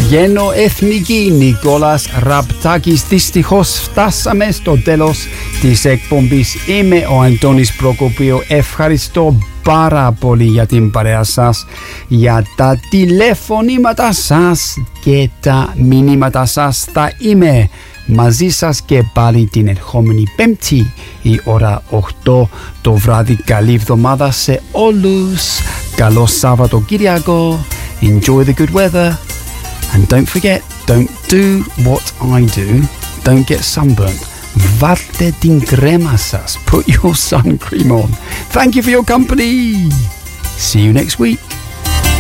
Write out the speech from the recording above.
Βγαίνω εθνική, Νικόλας Ραπτάκης. Δυστυχώς φτάσαμε στο τέλος της εκπομπής. Είμαι ο Αντώνης Προκοπίου. Ευχαριστώ πάρα πολύ για την παρέα σας, για τα τηλεφωνήματα σας και τα μηνύματα σας. Θα είμαι μαζί σας και πάλι την ερχόμενη Πέμπτη η ώρα 8 το βράδυ. Καλή εβδομάδα σε όλους. Καλό Σαββατοκύριακο. Enjoy the good weather. And don't forget, don't do what I do. Don't get sunburnt. Βάλτε την κρέμα σας. Put your sun cream on. Thank you for your company. See you next week.